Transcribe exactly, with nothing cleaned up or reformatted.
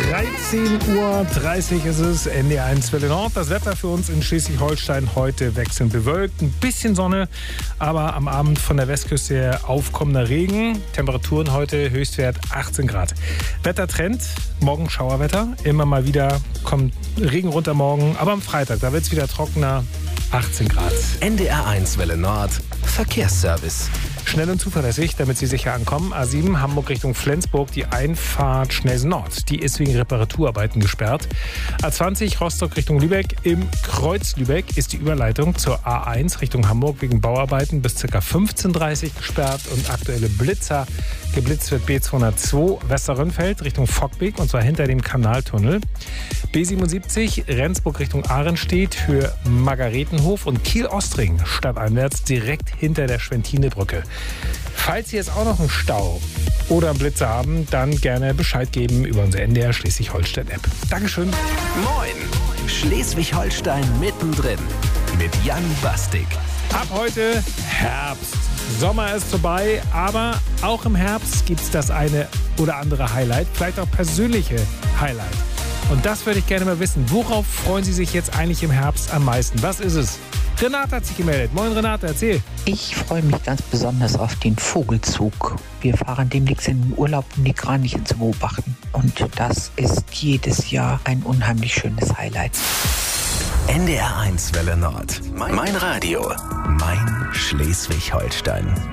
dreizehn Uhr dreißig ist es, N D R eins Welle Nord. Das Wetter für uns in Schleswig-Holstein heute wechselnd bewölkt. Ein bisschen Sonne, aber am Abend von der Westküste her aufkommender Regen. Temperaturen heute Höchstwert achtzehn Grad. Wettertrend, morgen Schauerwetter. Immer mal wieder kommt Regen runter morgen. Aber am Freitag, da wird es wieder trockener. achtzehn Grad. N D R eins Welle Nord, Verkehrsservice. Schnell und zuverlässig, damit Sie sicher ankommen. A sieben, Hamburg Richtung Flensburg, die Einfahrt Schnellsen Nord. Die ist wegen Reparaturarbeiten gesperrt. A zwanzig, Rostock Richtung Lübeck. Im Kreuz Lübeck ist die Überleitung zur A eins Richtung Hamburg wegen Bauarbeiten bis ca. fünfzehn Uhr dreißig gesperrt. Und aktuelle Blitzer. Geblitzt wird B zweihundertzwei Westerrönfeld Richtung Fockbeek, und zwar hinter dem Kanaltunnel. B siebenundsiebzig, Rendsburg Richtung Ahrenstedt, Höhe Margaretenhof, und Kiel-Ostring stadteinwärts direkt hinter der Schwentinebrücke. Falls Sie jetzt auch noch einen Stau oder einen Blitzer haben, dann gerne Bescheid geben über unsere N D R Schleswig-Holstein-App. Dankeschön. Moin, Schleswig-Holstein mittendrin mit Jan Bastik. Ab heute Herbst. Sommer ist vorbei, aber auch im Herbst gibt es das eine oder andere Highlight, vielleicht auch persönliche Highlight. Und das würde ich gerne mal wissen. Worauf freuen Sie sich jetzt eigentlich im Herbst am meisten? Was ist es? Renate hat sich gemeldet. Moin Renate, erzähl. Ich freue mich ganz besonders auf den Vogelzug. Wir fahren demnächst in den Urlaub, um die Kraniche zu beobachten. Und das ist jedes Jahr ein unheimlich schönes Highlight. N D R eins Welle Nord. Mein Radio. Mein Schleswig-Holstein.